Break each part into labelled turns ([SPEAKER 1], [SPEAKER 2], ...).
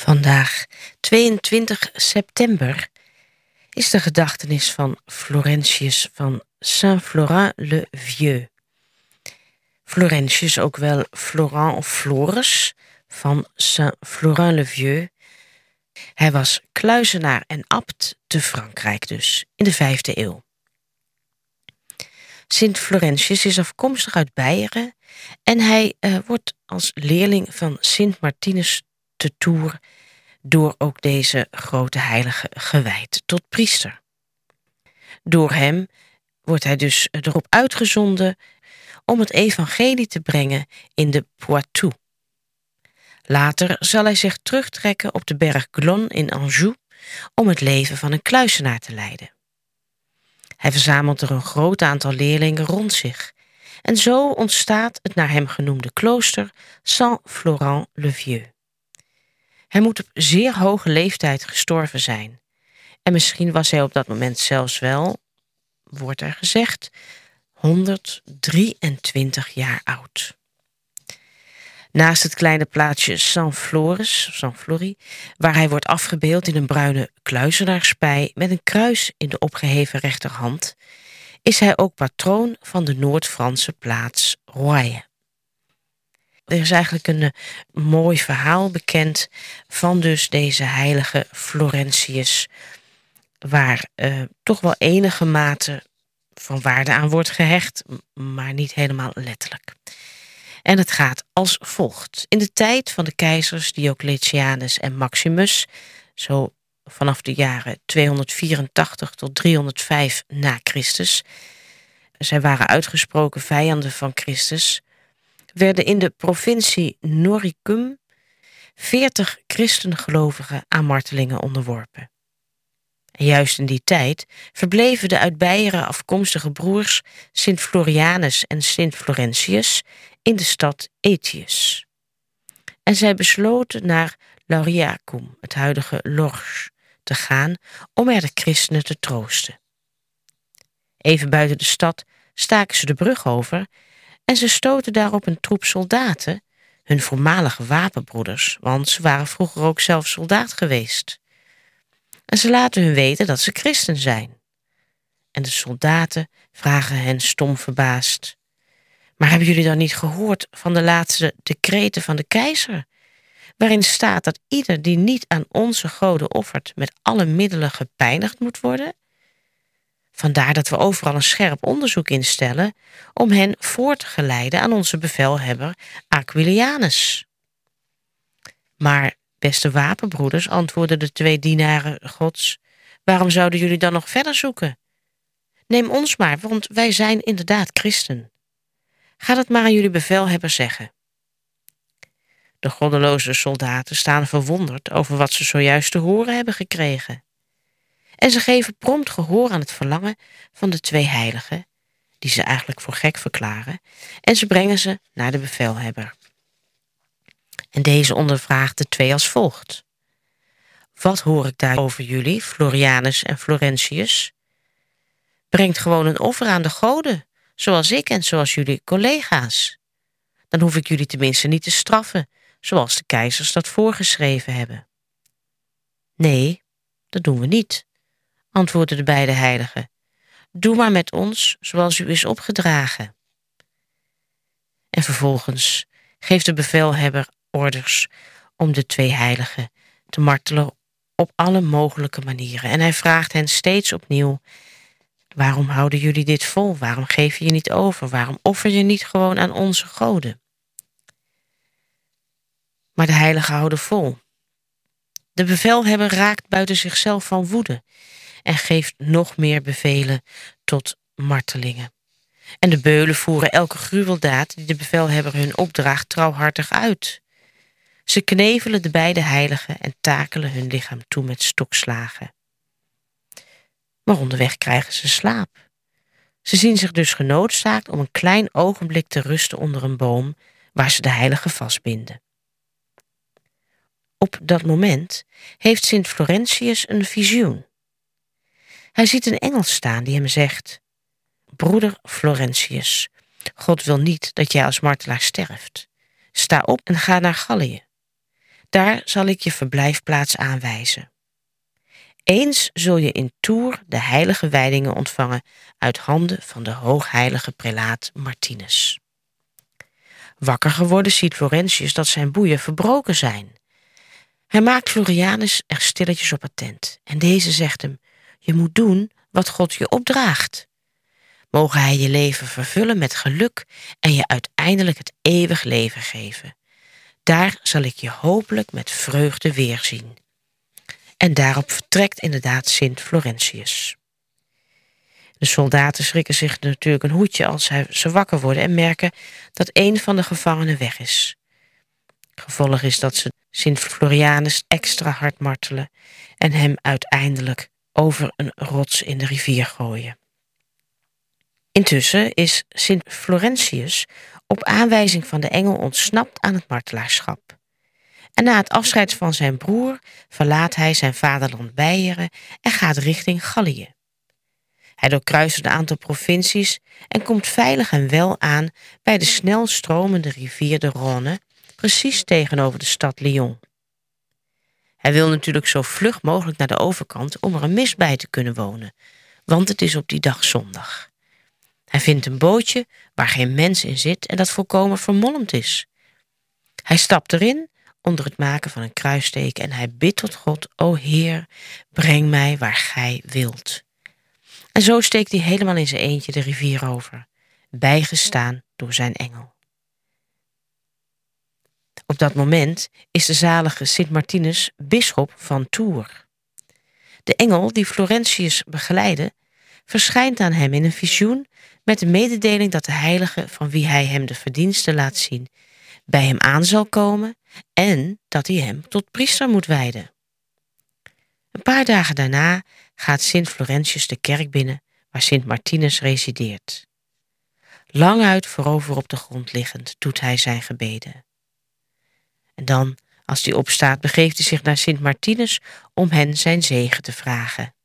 [SPEAKER 1] Vandaag, 22 september, is de gedachtenis van Florentius van Saint-Florent-le-Vieux. Florentius, ook wel Florent of Floris, van Saint-Florent-le-Vieux. Hij was kluizenaar en abt te Frankrijk dus, in de 5e eeuw. Sint Florentius is afkomstig uit Beieren en hij wordt als leerling van Sint Martinus te Tours door ook deze grote heilige gewijd tot priester. Door hem wordt hij dus erop uitgezonden om het evangelie te brengen in de Poitou. Later zal hij zich terugtrekken op de berg Glonne in Anjou om het leven van een kluizenaar te leiden. Hij verzamelt er een groot aantal leerlingen rond zich en zo ontstaat het naar hem genoemde klooster Saint-Florent-le-Vieux. Hij moet op zeer hoge leeftijd gestorven zijn. En misschien was hij op dat moment zelfs wel, wordt er gezegd, 123 jaar oud. Naast het kleine plaatsje Saint-Flory, waar hij wordt afgebeeld in een bruine kluizenaarspij met een kruis in de opgeheven rechterhand, is hij ook patroon van de Noord-Franse plaats Roye. Er is eigenlijk een mooi verhaal bekend van dus deze heilige Florentius, waar toch wel enige mate van waarde aan wordt gehecht, maar niet helemaal letterlijk. En het gaat als volgt. In de tijd van de keizers Diocletianus en Maximus, zo vanaf de jaren 284 tot 305 na Christus, zij waren uitgesproken vijanden van Christus, werden in de provincie Noricum 40 christengelovigen aan martelingen onderworpen. En juist in die tijd verbleven de uit Beieren afkomstige broers Sint Florianus en Sint Florentius in de stad Aetius. En zij besloten naar Lauriacum, het huidige Lorch, te gaan om er de christenen te troosten. Even buiten de stad staken ze de brug over en ze stoten daarop een troep soldaten, hun voormalige wapenbroeders, want ze waren vroeger ook zelf soldaat geweest. En ze laten hun weten dat ze christen zijn. En de soldaten vragen hen stom verbaasd: maar hebben jullie dan niet gehoord van de laatste decreten van de keizer, waarin staat dat ieder die niet aan onze goden offert met alle middelen gepijnigd moet worden? Vandaar dat we overal een scherp onderzoek instellen om hen voor te geleiden aan onze bevelhebber Aquilianus. Maar, beste wapenbroeders, antwoordden de 2 dienaren Gods, waarom zouden jullie dan nog verder zoeken? Neem ons maar, want wij zijn inderdaad christen. Ga dat maar aan jullie bevelhebber zeggen. De goddeloze soldaten staan verwonderd over wat ze zojuist te horen hebben gekregen. En ze geven prompt gehoor aan het verlangen van de 2 heiligen, die ze eigenlijk voor gek verklaren, en ze brengen ze naar de bevelhebber. En deze ondervraagt de 2 als volgt: wat hoor ik daar over jullie, Florianus en Florentius? Brengt gewoon een offer aan de goden, zoals ik en zoals jullie collega's. Dan hoef ik jullie tenminste niet te straffen, zoals de keizers dat voorgeschreven hebben. Nee, dat doen we niet, antwoordden de beide heiligen. Doe maar met ons zoals u is opgedragen. En vervolgens geeft de bevelhebber orders om de 2 heiligen te martelen op alle mogelijke manieren. En hij vraagt hen steeds opnieuw: waarom houden jullie dit vol? Waarom geef je je niet over? Waarom offer je niet gewoon aan onze goden? Maar de heiligen houden vol. De bevelhebber raakt buiten zichzelf van woede en geeft nog meer bevelen tot martelingen. En de beulen voeren elke gruweldaad die de bevelhebber hun opdraagt trouwhartig uit. Ze knevelen de beide heiligen en takelen hun lichaam toe met stokslagen. Maar onderweg krijgen ze slaap. Ze zien zich dus genoodzaakt om een klein ogenblik te rusten onder een boom waar ze de heiligen vastbinden. Op dat moment heeft Sint Florentius een visioen. Hij ziet een engel staan die hem zegt: broeder Florentius, God wil niet dat jij als martelaar sterft. Sta op en ga naar Gallië. Daar zal ik je verblijfplaats aanwijzen. Eens zul je in Tours de heilige wijdingen ontvangen uit handen van de hoogheilige prelaat Martinus. Wakker geworden ziet Florentius dat zijn boeien verbroken zijn. Hij maakt Florianus er stilletjes op attent en deze zegt hem: je moet doen wat God je opdraagt. Mogen hij je leven vervullen met geluk en je uiteindelijk het eeuwig leven geven. Daar zal ik je hopelijk met vreugde weerzien. En daarop vertrekt inderdaad Sint Florentius. De soldaten schrikken zich natuurlijk een hoedje als ze wakker worden en merken dat een van de gevangenen weg is. Gevolg is dat ze Sint Florianus extra hard martelen en hem uiteindelijk over een rots in de rivier gooien. Intussen is Sint Florentius op aanwijzing van de engel ontsnapt aan het martelaarschap. En na het afscheid van zijn broer verlaat hij zijn vaderland Beieren en gaat richting Gallië. Hij doorkruist een aantal provincies en komt veilig en wel aan bij de snel stromende rivier de Rhône, precies tegenover de stad Lyon. Hij wil natuurlijk zo vlug mogelijk naar de overkant om er een mis bij te kunnen wonen, want het is op die dag zondag. Hij vindt een bootje waar geen mens in zit en dat volkomen vermolmd is. Hij stapt erin onder het maken van een kruisteken en hij bidt tot God: o Heer, breng mij waar gij wilt. En zo steekt hij helemaal in zijn eentje de rivier over, bijgestaan door zijn engel. Op dat moment is de zalige Sint Martinus bisschop van Tours. De engel die Florentius begeleidde, verschijnt aan hem in een visioen met de mededeling dat de heilige van wie hij hem de verdiensten laat zien, bij hem aan zal komen en dat hij hem tot priester moet wijden. Een paar dagen daarna gaat Sint Florentius de kerk binnen waar Sint Martinus resideert. Languit voorover op de grond liggend doet hij zijn gebeden. En dan, als hij opstaat, begeeft hij zich naar Sint Martinus om hen zijn zegen te vragen.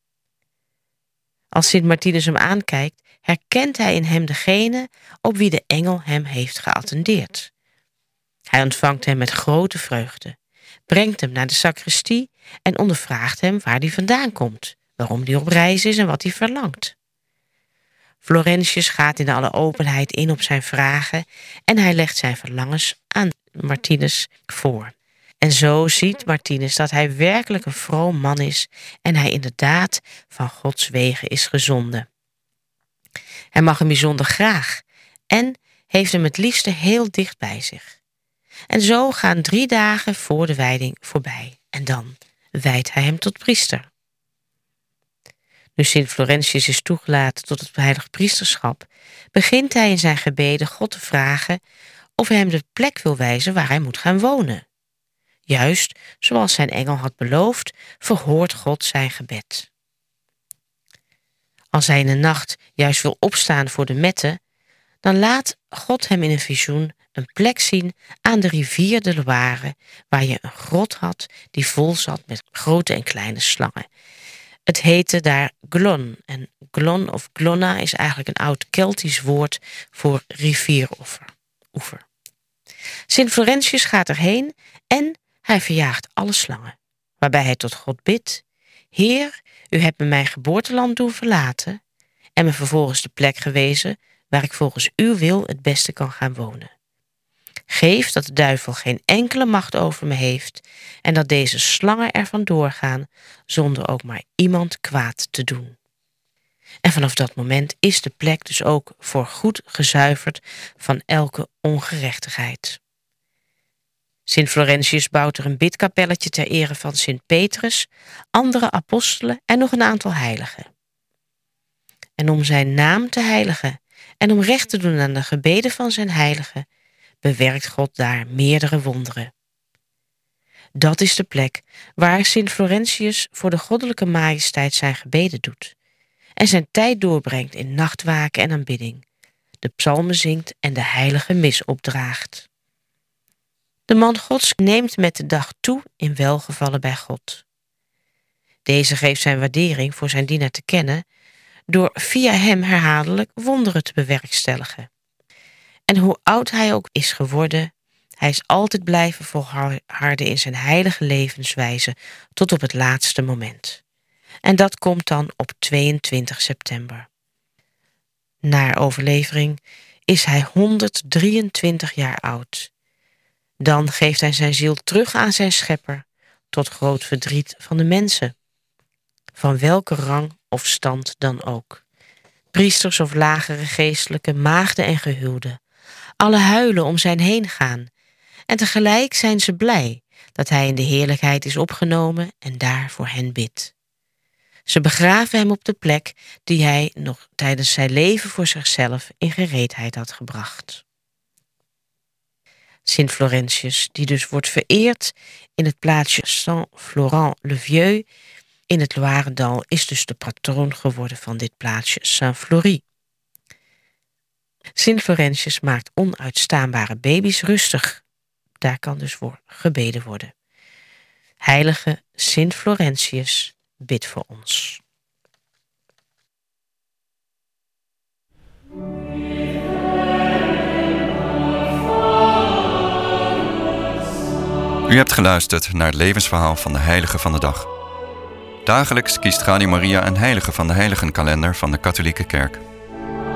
[SPEAKER 1] Als Sint Martinus hem aankijkt, herkent hij in hem degene op wie de engel hem heeft geattendeerd. Hij ontvangt hem met grote vreugde, brengt hem naar de sacristie en ondervraagt hem waar hij vandaan komt, waarom hij op reis is en wat hij verlangt. Florentius gaat in alle openheid in op zijn vragen en hij legt zijn verlangens aan Martinus voor. En zo ziet Martinus dat hij werkelijk een vroom man is en hij inderdaad van Gods wegen is gezonden. Hij mag hem bijzonder graag en heeft hem het liefste heel dicht bij zich. En zo gaan 3 dagen voor de wijding voorbij en dan wijdt hij hem tot priester. Nu Sint Florentius is toegelaten tot het heilige priesterschap, begint hij in zijn gebeden God te vragen of hij hem de plek wil wijzen waar hij moet gaan wonen. Juist zoals zijn engel had beloofd, verhoort God zijn gebed. Als hij in de nacht juist wil opstaan voor de mette, dan laat God hem in een visioen een plek zien aan de rivier de Loire, waar je een grot had die vol zat met grote en kleine slangen. Het heette daar Glon. En Glon of Glonna is eigenlijk een oud Keltisch woord voor rivieroever. Sint Florentius gaat erheen en hij verjaagt alle slangen, waarbij hij tot God bidt: Heer, u hebt me mijn geboorteland doen verlaten en me vervolgens de plek gewezen waar ik volgens uw wil het beste kan gaan wonen. Geef dat de duivel geen enkele macht over me heeft en dat deze slangen er vandoor gaan zonder ook maar iemand kwaad te doen. En vanaf dat moment is de plek dus ook voor goed gezuiverd van elke ongerechtigheid. Sint Florentius bouwt er een bidkapelletje ter ere van Sint Petrus, andere apostelen en nog een aantal heiligen. En om zijn naam te heiligen en om recht te doen aan de gebeden van zijn heiligen, bewerkt God daar meerdere wonderen. Dat is de plek waar Sint Florentius voor de goddelijke majesteit zijn gebeden doet en zijn tijd doorbrengt in nachtwaken en aanbidding, de psalmen zingt en de heilige mis opdraagt. De man Gods neemt met de dag toe in welgevallen bij God. Deze geeft zijn waardering voor zijn dienaar te kennen door via hem herhaaldelijk wonderen te bewerkstelligen. En hoe oud hij ook is geworden, Hij is altijd blijven volharden in zijn heilige levenswijze tot op het laatste moment. En dat komt dan op 22 september. Naar overlevering is hij 123 jaar oud. Dan geeft hij zijn ziel terug aan zijn schepper, tot groot verdriet van de mensen. Van welke rang of stand dan ook. Priesters of lagere geestelijke, maagden en gehuwden. Alle huilen om zijn heen gaan. En tegelijk zijn ze blij dat hij in de heerlijkheid is opgenomen en daar voor hen bidt. Ze begraven hem op de plek die hij nog tijdens zijn leven voor zichzelf in gereedheid had gebracht. Sint Florentius, die dus wordt vereerd in het plaatsje Saint-Florent-le-Vieux in het Loiredal, is dus de patroon geworden van dit plaatsje Saint-Flory. Sint Florentius maakt onuitstaanbare baby's rustig. Daar kan dus voor gebeden worden. Heilige Sint Florentius, bid voor ons.
[SPEAKER 2] U hebt geluisterd naar het levensverhaal van de heilige van de dag. Dagelijks kiest Radio Maria een heilige van de heiligenkalender van de Katholieke Kerk.